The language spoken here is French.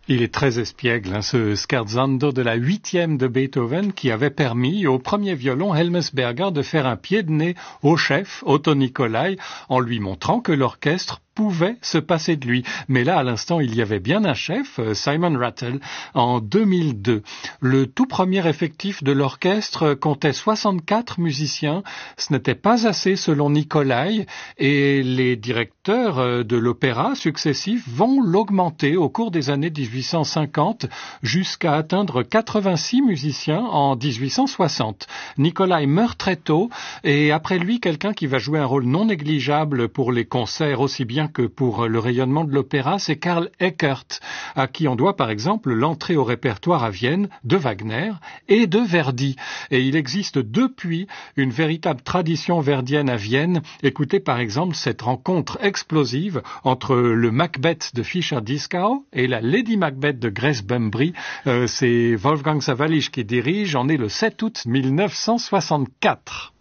Il est très espiègle, ce scherzando de la 8e de Beethoven qui avait permis au premier violon Helmesberger de faire un pied de nez au chef Otto Nicolai en lui montrant que l'orchestre pouvait se passer de lui. Mais là, à l'instant, il y avait bien un chef, Simon Rattle, en 2002. Le tout premier effectif de l'orchestre comptait 64 musiciens. Ce n'était pas assez selon Nicolai et les directeurs de l'opéra successifs vont l'augmenter au cours des années 1850 jusqu'à atteindre 86 musiciens en 1860. Nicolai meurt très tôt et après lui, quelqu'un qui va jouer un rôle non négligeable pour les concerts aussi bien que pour le rayonnement de l'opéra, c'est Karl Eckert, à qui on doit par exemple l'entrée au répertoire à Vienne de Wagner et de Verdi. Et il existe depuis une véritable tradition verdienne à Vienne. Écoutez par exemple cette rencontre explosive entre le Macbeth de Fischer-Dieskau et la Lady Macbeth de Grace Bumbry. C'est Wolfgang Sawallisch qui dirige. On est le 7 août 1964.